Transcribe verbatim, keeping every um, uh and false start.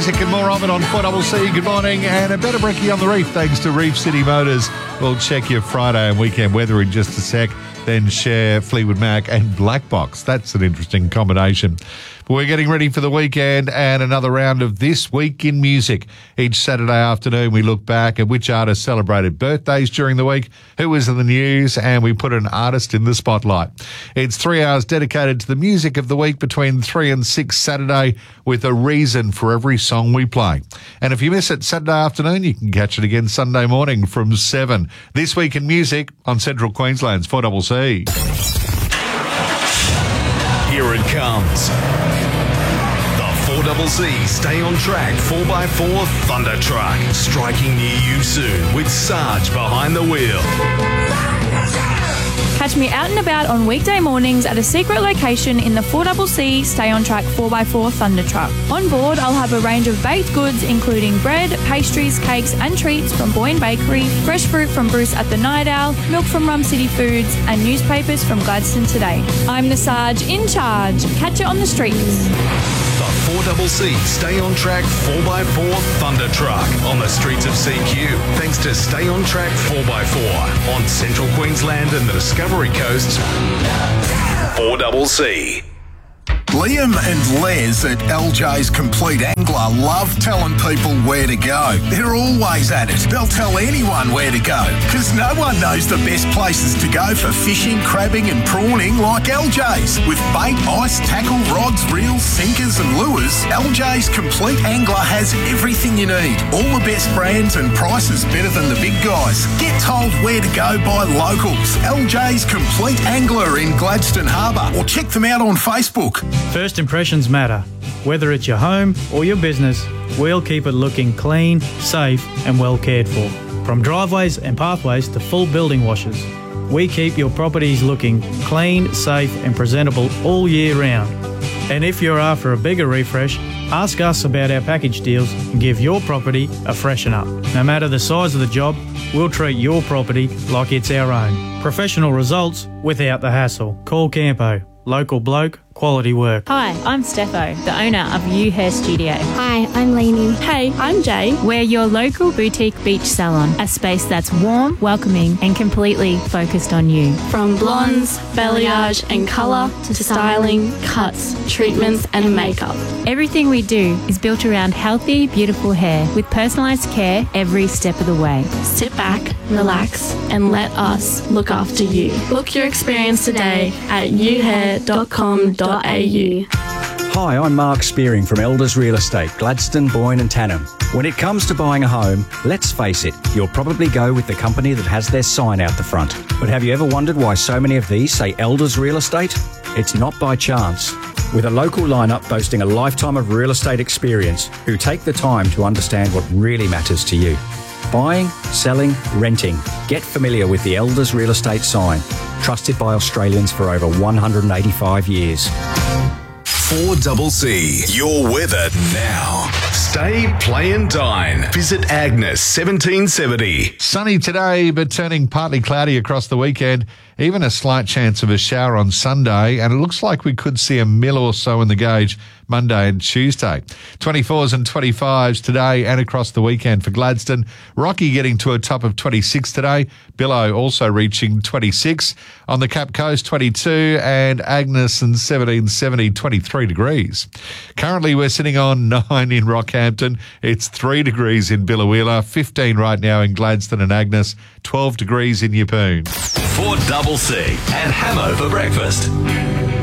music and more of it on four C. Good morning, and a better brekkie on the reef thanks to Reef City Motors. We'll check your Friday and weekend weather in just a sec, then share Fleetwood Mac and Black Box. That's an interesting combination. But we're getting ready for the weekend and another round of This Week in Music. Each Saturday afternoon we look back at which artists celebrated birthdays during the week, who was in the news, and we put an artist in the spotlight. It's three hours dedicated to the music of the week between three and six Saturday, with a reason for every song we play. And if you miss it Saturday afternoon, you can catch it again Sunday morning from seven. This Week in Music on Central Queensland's four C. Here it comes. The four C Stay on Track four by four Thunder Truck, striking near you soon with Sarge behind the wheel. Catch me out and about on weekday mornings at a secret location in the four C Stay on Track four by four Thunder Truck. On board, I'll have a range of baked goods including bread, pastries, cakes and treats from Boyne Bakery, fresh fruit from Bruce at the Night Owl, milk from Rum City Foods and newspapers from Gladstone Today. I'm the Sarge in charge. Catch it on the streets. The four C Stay on Track four by four Thunder Truck on the streets of C Q, thanks to Stay on Track four by four on Central Queensland and the Discovery Coast's four C. Liam and Les at L J's Complete Angler love telling people where to go. They're always at it. They'll tell anyone where to go, because no one knows the best places to go for fishing, crabbing and prawning like L J's. With bait, ice, tackle, rods, reels, sinkers and lures, L J's Complete Angler has everything you need. All the best brands and prices better than the big guys. Get told where to go by locals. L J's Complete Angler in Gladstone Harbour, or check them out on Facebook. First impressions matter. Whether it's your home or your business, we'll keep it looking clean, safe and well cared for. From driveways and pathways to full building washes, we keep your properties looking clean, safe and presentable all year round. And if you're after a bigger refresh, ask us about our package deals and give your property a freshen up. No matter the size of the job, we'll treat your property like it's our own. Professional results without the hassle. Call Campo. Local bloke, quality work. Hi, I'm Steffo, the owner of You Hair Studio. Hi, I'm Lainey. Hey, I'm Jay. We're your local boutique beach salon, a space that's warm, welcoming and completely focused on you. From blondes, balayage and colour to styling, cuts, treatments and makeup. Everything we do is built around healthy, beautiful hair with personalised care every step of the way. Sit back, relax and let us look after you. Book your experience today at you hair dot com dot a u. Hi, I'm Mark Spearing from Elders Real Estate, Gladstone, Boyne and Tannum. When it comes to buying a home, let's face it, you'll probably go with the company that has their sign out the front. But have you ever wondered why so many of these say Elders Real Estate? It's not by chance. With a local lineup boasting a lifetime of real estate experience, who take the time to understand what really matters to you. Buying, selling, renting. Get familiar with the Elders Real Estate sign. Trusted by Australians for over one hundred eighty-five years. four C, your weather now. Stay, play and dine. Visit Agnes seventeen seventy. Sunny today, but turning partly cloudy across the weekend. Even a slight chance of a shower on Sunday, and it looks like we could see a mil or so in the gauge Monday and Tuesday. twenty-fours and twenty-fives today and across the weekend for Gladstone. Rocky getting to a top of twenty-six today. Billow also reaching twenty-six. On the Cap Coast, twenty-two, and Agnes and seventeen seventy, twenty-three degrees. Currently, we're sitting on nine in Rockhampton. It's three degrees in Billawheeler, fifteen right now in Gladstone and Agnes, twelve degrees in Yeppoon. four C and Hamo for breakfast.